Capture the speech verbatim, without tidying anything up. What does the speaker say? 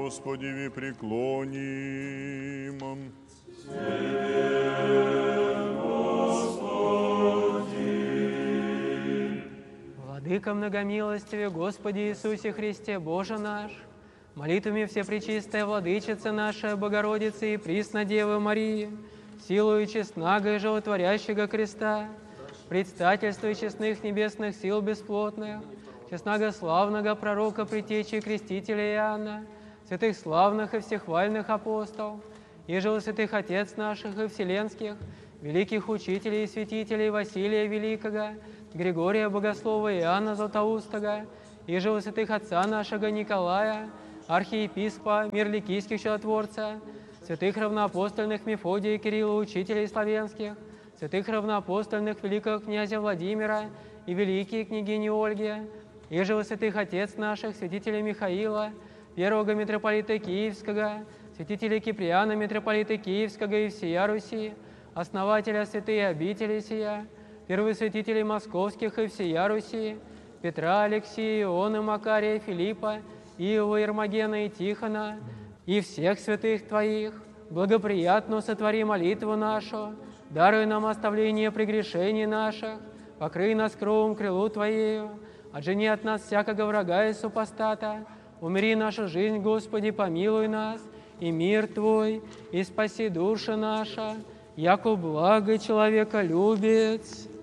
Господи, преклоним. Владыка многомилостиве, Господи Иисусе Христе, Боже наш, молитвами Всепречистая Владычица наша, Богородица и Преснодевы Марии, силою честного и животворящего креста, предстательству честных небесных сил бесплотных, честного славного пророка, предтечи крестителя Иоанна, святых славных и всехвальных апостолов, и жил святых отец наших и вселенских, великих учителей и святителей Василия Великого, Григория Богослова и Иоанна Златоустого, и жил святых отца нашего Николая, архиепископа Мирликийских чудотворца, святых равноапостольных Мефодия и Кирилла, учителей славянских, святых равноапостольных великого князя Владимира и великие княгини Ольги, и жил святых отец наших, святителя Михаила, первого митрополита Киевского, святителя Киприана, митрополита Киевского и всея Руси, основателя святые обители сия, первосвятителей московских и всея Руси, Петра, Алексея, Ионы, Макария, Филиппа, Иова, Ермогена и Тихона, и всех святых Твоих, благоприятно сотвори молитву нашу, даруй нам оставление прегрешений наших, покрый нас кровом крылу Твоею, отжени от нас всякого врага и супостата, умири нашу жизнь, Господи, помилуй нас, и мир Твой, и спаси души наша, яко благо человека любец.